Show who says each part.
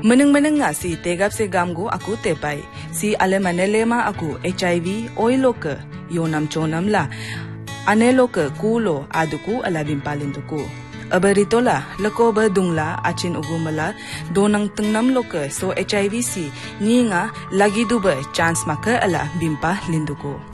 Speaker 1: Meneng-meneng nga si tegap se gamgu aku tepai. Si alemanelema aku HIV oilo ke yonam chonam la. Anelo ke kulo aduku alabim palinduku. Abaritola lako berdungla acin ugumala donang tengnam loke so HIV si ni nga lagi dube chance maka ala bimpa linduku.